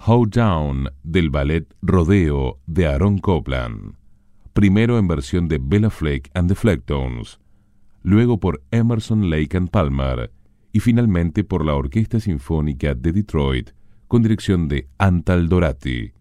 How Down del ballet Rodeo de Aaron Copland, primero en versión de Bela Fleck and the Flecktones, luego por Emerson, Lake and Palmer y finalmente por la Orquesta Sinfónica de Detroit con dirección de Antal Dorati.